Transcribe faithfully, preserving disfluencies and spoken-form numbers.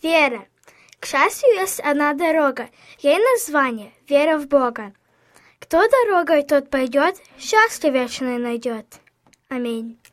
Вера. К счастью есть одна дорога, ей название — вера в Бога. Кто дорогой тот пойдет, счастье вечное найдет. Аминь.